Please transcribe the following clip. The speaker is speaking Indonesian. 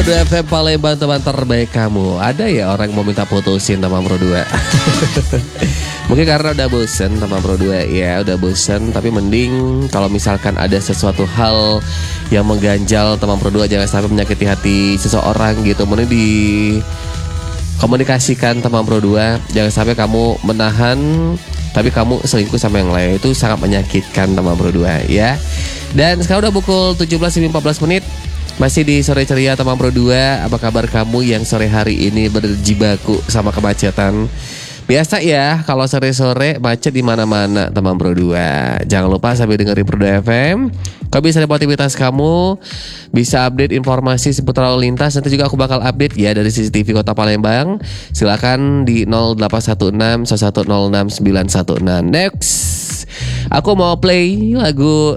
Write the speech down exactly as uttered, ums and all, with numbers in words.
dua F M Palembang, teman terbaik kamu. Ada ya orang yang mau minta putusin sama Pro dua? Mungkin karena udah bosen sama Pro dua ya, udah bosen. Tapi mending kalau misalkan ada sesuatu hal yang mengganjal teman Pro dua, jangan sampai menyakiti hati seseorang gitu. Mending di komunikasikan teman Pro dua. Jangan sampai kamu menahan tapi kamu selingkuh sama yang lain. Itu sangat menyakitkan teman Pro dua ya. Dan sekarang udah pukul tujuh belas lebih empat belas menit. Masih di sore ceria teman Pro dua. Apa kabar kamu yang sore hari ini berjibaku sama kemacetan? Biasa ya kalau sore-sore macet di mana-mana teman Pro dua. Jangan lupa sambil dengerin Pro dua F M. Kau bisa lihat aktivitas kamu, bisa update informasi seputar lalu lintas. Nanti juga aku bakal update ya dari C C T V Kota Palembang. Silakan di nol delapan satu enam satu satu nol enam sembilan satu enam. Next, aku mau play lagu